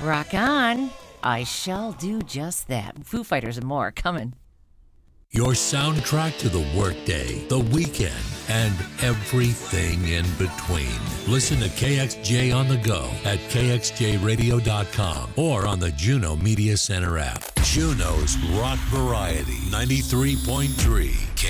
Rock on. I shall do just that. Foo Fighters and more coming. Your soundtrack to the workday, the weekend, and everything in between. Listen to KXJ on the go at kxjradio.com or on the Juno Media Center app. Juno's Rock Variety 93.3